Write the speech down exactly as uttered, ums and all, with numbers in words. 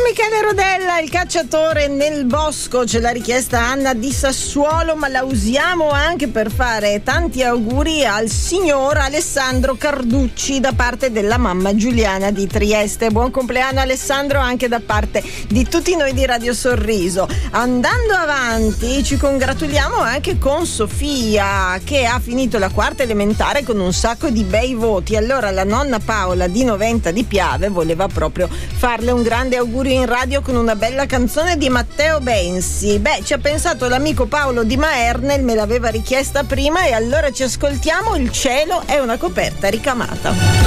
Michele Rodella, il cacciatore nel bosco, ce l'ha richiesta Anna di Sassuolo, ma la usiamo anche per fare tanti auguri al signor Alessandro Carducci da parte della mamma Giuliana di Trieste. Buon compleanno Alessandro anche da parte di tutti noi di Radio Sorriso. Andando avanti ci congratuliamo anche con Sofia, che ha finito la quarta elementare con un sacco di bei voti. Allora la nonna Paola di Noventa di Piave voleva proprio farle un grande augurio in radio con una bella canzone di Matteo Bensi. Beh, ci ha pensato l'amico Paolo di Maernel, me l'aveva richiesta prima, e allora ci ascoltiamo Il cielo è una coperta ricamata.